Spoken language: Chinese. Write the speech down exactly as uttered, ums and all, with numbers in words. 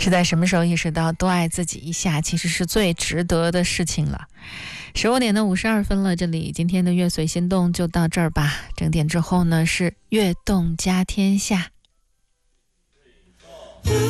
是在什么时候意识到多爱自己一下其实是最值得的事情了。十五点的五十二分了，这里今天的乐随心动就到这儿吧。整点之后呢是悦动家天下。